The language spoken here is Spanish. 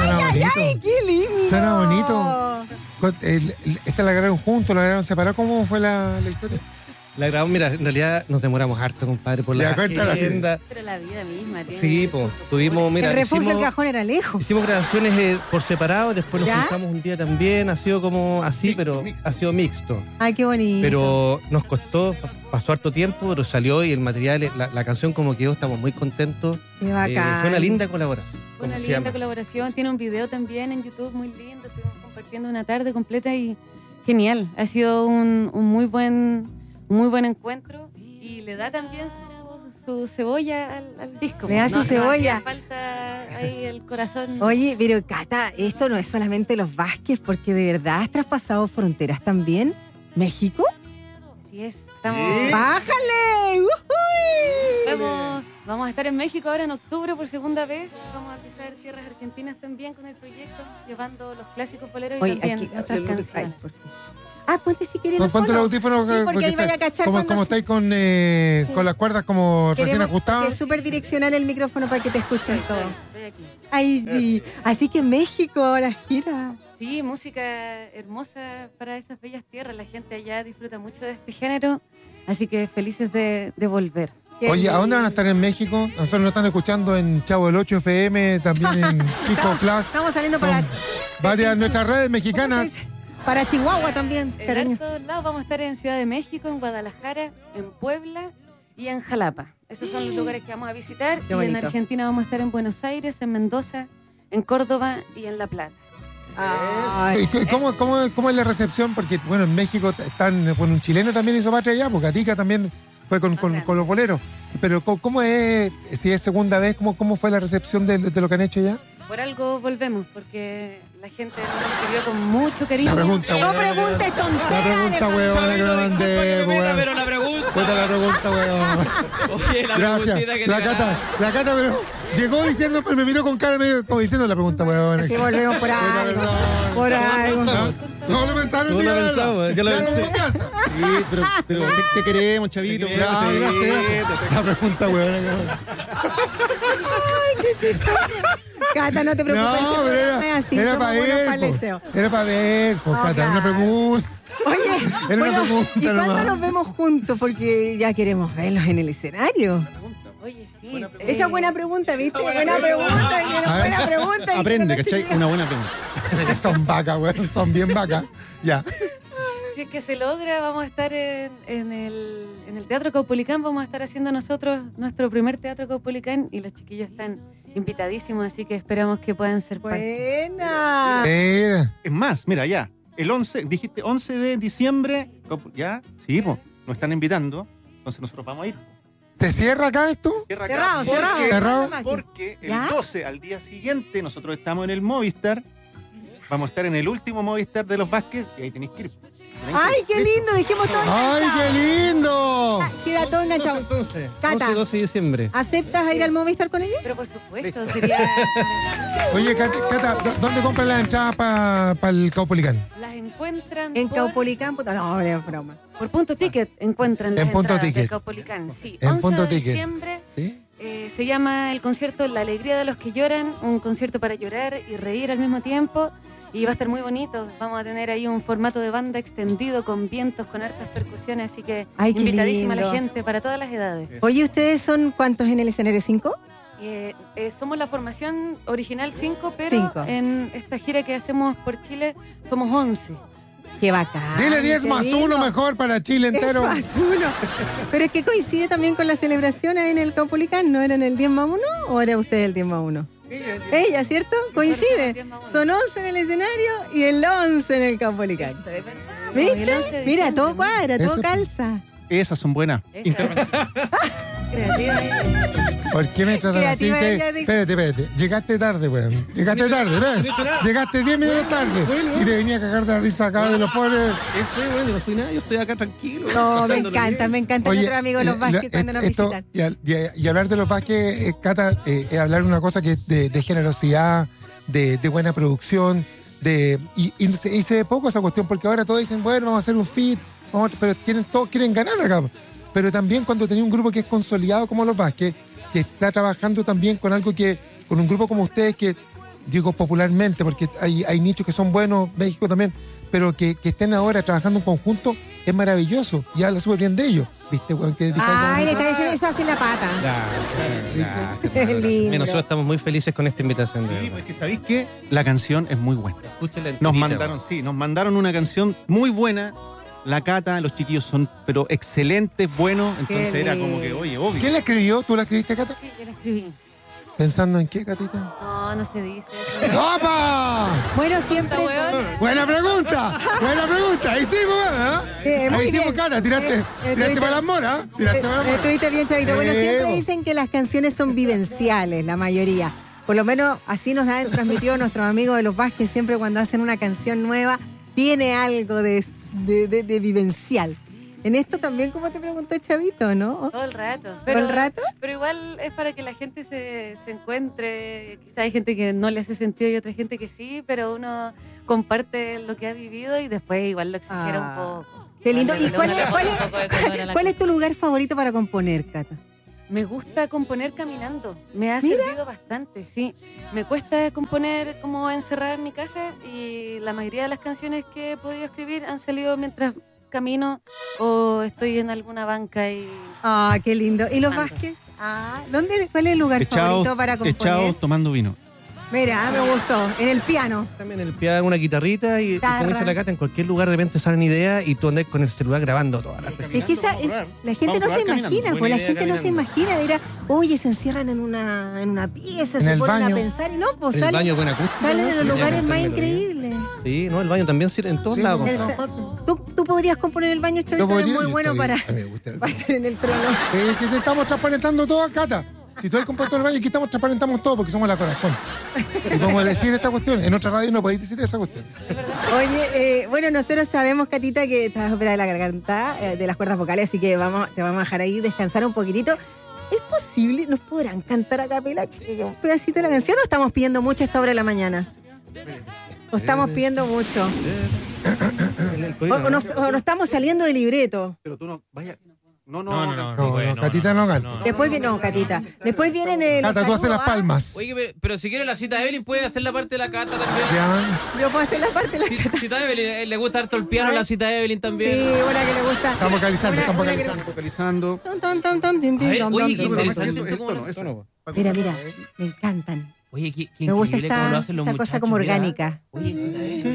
¡Ay, qué lindo! Suena bonito. ¿Esta la grabaron juntos, la grabaron separada? ¿Cómo fue la historia? La grabamos, mira, en realidad nos demoramos harto, compadre, por la agenda. Pero la vida misma tiene. Sí, pues, tuvimos, mira, el refugio del cajón era lejos. Hicimos grabaciones por separado, después nos juntamos un día también, ha sido como así, pero ha sido mixto. Ay, qué bonito. Pero nos costó, pasó harto tiempo, pero salió y el material, la canción como quedó, estamos muy contentos. Qué bacán. Fue una linda colaboración. Una linda colaboración, tiene un video también en YouTube muy lindo, estuvimos compartiendo una tarde completa y genial. Ha sido un muy buen encuentro y le da también su cebolla al disco. Le da su cebolla. No falta ahí el corazón. Oye, pero Cata, esto no es solamente los Vázquez, porque de verdad has traspasado fronteras también. ¿México? Así es. Estamos. ¡Bájale! Vamos a estar en México ahora en octubre por segunda vez. Vamos a pisar tierras argentinas también con el proyecto, llevando los clásicos boleros y también nuestras canciones. Ponte si quieres ponte el audífono, sí, porque ahí vaya a cachar como estáis con las cuerdas como recién ajustadas. Es súper direccional el micrófono para que te escuchen todo. Estoy aquí. Ay, sí. Así que México, la gira. Sí, música hermosa para esas bellas tierras. La gente allá disfruta mucho de este género, así que felices de volver. Oye, ¿a dónde van a estar en México? Nosotros nos están escuchando en Chavo del 8 FM, también en Kiko Plus. Estamos saliendo para varias nuestras redes mexicanas. Para Chihuahua también. En todos lados vamos a estar en Ciudad de México, en Guadalajara, en Puebla y en Jalapa. Esos son los lugares que vamos a visitar. Qué y bonito. en Argentina vamos a estar en Buenos Aires, en Mendoza, en Córdoba y en La Plata. ¿Cómo es la recepción? Porque, bueno, en México están, bueno, un chileno también hizo patria allá, porque Gatica también fue con los boleros. Pero, ¿cómo es, si es segunda vez, cómo fue la recepción de lo que han hecho allá? Por algo volvemos, porque la gente nos recibió con mucho cariño. La pregunta, no preguntes tonterías. La pregunta, huevona, que me mandé, Pero la pregunta. Cuenta la pregunta, huevón. Oye, la Gracias. preguntita que La Cata, pero llegó diciendo, pero me miró con cara medio como diciendo la pregunta, huevón. Sí, volvemos por algo. Por algo. No lo pensaron, No lo pensamos, yo lo pensé. Sí, pero te queremos, chavito. Gracias. La pregunta, huevón. Ay, qué chistoso. Cata, no te preocupes. No, pero era para ver. Era para ver, Cata, una pregunta. Oye, Era una pregunta ¿y cuándo nomás. nos vemos juntos? Porque ya queremos verlos en el escenario. Oye, sí. Esa buena pregunta, ¿viste? Buena pregunta. Aprende, ¿cachai? Una buena pregunta. Son vacas, weón, son bien vacas. Ya. Si es que se logra, vamos a estar en el Teatro Caupolicán, vamos a estar haciendo nosotros nuestro primer Teatro Caupolicán y los chiquillos están invitadísimos, así que esperamos que puedan ser parte. Buena. Es más, mira, ya. El 11, dijiste 11 de diciembre, ¿ya? Sí, pues, nos están invitando, entonces nosotros vamos a ir. ¿Se cierra acá esto? Cierra Cerrado. Cerrado. Porque el ¿Ya? 12 al día siguiente nosotros estamos en el Movistar. Vamos a estar en el último Movistar de los Vázquez y ahí tenéis que ir. Ay, qué lindo, dijimos todo ¡Ay, enganchado. qué lindo! Queda todo enganchado. Entonces, Cata. 12 de diciembre. ¿Aceptas a ir al Movistar con ella? Pero por supuesto, sería... Oye, Cata, ¿dónde compran las entradas para el Caupolicán? Las encuentran En por, Caupolicán, puta. No, es broma. por Punto Ticket, encuentran las En Punto entradas Ticket. del Caupolicán. Sí, En 11 Punto de Ticket. diciembre ¿Sí? se llama el concierto La Alegría de los que Lloran, un concierto para llorar y reír al mismo tiempo. Y va a estar muy bonito. Vamos a tener ahí un formato de banda extendido con vientos, con hartas percusiones. Así que Ay, qué invitadísima lindo. la gente para todas las edades. Oye, ¿ustedes son cuántos en el escenario? ¿5? Somos la formación original 5, pero 5. en esta gira que hacemos por Chile somos 11. Qué bacán. Dile 10 qué más lindo. 1 mejor para Chile entero. 10 más 1. Pero es que coincide también con la celebración ahí en el Caupolicán. ¿No eran el 10 más 1 o era usted el 10 más 1? Ella, ¿cierto? Coincide. 10 más 1. Son 11 en el escenario y el 11 en el Caupolicán. Esto es verdad. ¿Viste? El 11 de Mira, diciembre, todo cuadra, todo Eso- calza. Esas son buenas. Creativa. ¿Por qué me tratan así? Creativa ella dijo. Espérate. Llegaste tarde, weón. Llegaste tarde, ven. Llegaste 10 minutos tarde. Y te venía a cagar de la risa acá de los pobres. Eso es bueno, yo no soy nada, yo estoy acá tranquilo. No, me pasándolo bien. encanta Oye, nuestros amigos los Vázquez cuando nos esto- visitan. y hablar de los Vázquez, Cata, es hablar una cosa que es de generosidad, de buena producción, y se ve poco esa cuestión, porque ahora todos dicen, bueno, vamos a hacer un feat, pero todos quieren ganar acá. Pero también cuando tenés un grupo que es consolidado como los Vázquez, que está trabajando también con un grupo como ustedes que digo popularmente, porque hay nichos que son buenos, México también, pero que estén ahora trabajando en conjunto es maravilloso y habla súper bien de ellos. ¿Viste, weón? Que dijo algo Ay, le bonito. está diciendo eso hace la pata. Gracias. Qué lindo. Mira, nosotros estamos muy felices con esta invitación. de Sí, verdad. pues que sabéis que la canción es muy buena. Escúchela Nos enterita, nos mandaron una canción muy buena. La Cata, los chiquillos son, pero excelentes, buenos. Entonces era como que, oye, obvio. ¿Quién la escribió? ¿Tú la escribiste, Cata? Sí, yo la escribí. ¿Pensando en qué, Catita? No, no se dice eso. ¡Opa! Bueno, siempre. Buena pregunta. Ahí sí, weón. Muy Ahí sí, bien. Cata. Tiraste para las moras. Tiraste para las moras. Estuviste bien, Chavito. Bueno, siempre bo. dicen que las canciones son vivenciales, la mayoría. Por lo menos así nos han transmitido nuestros amigos de Los Vázquez. Siempre cuando hacen una canción nueva, tiene algo de vivencial. En esto también, como te preguntó Chavito, ¿no? Todo el rato. ¿Todo el rato? Pero igual es para que la gente se encuentre. Quizá hay gente que no le hace sentido y otra gente que sí, pero uno comparte lo que ha vivido y después igual lo exagera un poco. Qué lindo. Vale, ¿Y cuál uno le pone un poco de color a la es cosa. tu lugar favorito para componer, Cata? Me gusta componer caminando. Me ha Mira. servido bastante, sí. Me cuesta componer como encerrada en mi casa y la mayoría de las canciones que he podido escribir han salido mientras camino o estoy en alguna banca y... Ah, qué lindo. ¿Y Los Ando. Vázquez? ¿Cuál es el lugar favorito para componer? Echados tomando vino. Mira, me gustó. En el piano. También el piano, una guitarrita y como dice la Cata, en cualquier lugar de repente salen ideas y tú andas con el celular grabando todas las Es que la gente no se imagina, pues la gente no se imagina, dirá, oye, se encierran en una pieza, En se el ponen baño. a pensar y no, pues En el salen, baño con acústica. salen en los Sí, lugares sí, más sí, increíbles. Sí, no, el baño también sirve en todos Sí, lados. en ¿Tú podrías componer el baño, Chavito? Es muy bueno para A mí me gusta el baño. estar en el trono. Que te estamos transparentando todo, Cata. Si tú has compuesto el baño, aquí estamos transparentamos todo porque somos la corazón. Y podemos decir esta cuestión. En otra radio no podéis decir esa cuestión. Oye, bueno, nosotros sabemos, Catita, que estás operada de la garganta, de las cuerdas vocales, así que te vamos a dejar ahí descansar un poquitito. ¿Es posible? ¿Nos podrán cantar a capela, chica, un pedacito de la canción o estamos pidiendo mucho a esta hora de la mañana? ¿O estamos pidiendo mucho? ¿O no estamos saliendo del libreto? Pero tú no, vaya. No, No, Catita no canta. Después viene, no, Catita. Después vienen los Cata, tú haces las saludos, palmas. Oye, pero si quiere la cita de Evelyn, puede hacer la parte de la Cata también. Ya. Yo puedo hacer la parte de la Si- Cata. Cita de Evelyn, le gusta harto el piano, la cita de Evelyn también. Sí, una que le gusta. Estamos vocalizando, Una- estamos una que- vocalizando. Focalizando. Tom, tom, tom, tom, tim, tim, A ver, tom, oye, tom, qué tom, tom. interesante. Esto no, eso. Mira, me encantan. Oye, qué Me gusta increíble cómo lo hacen los esta cosa muchachos, como mira. orgánica. Oye, cita de Evelyn.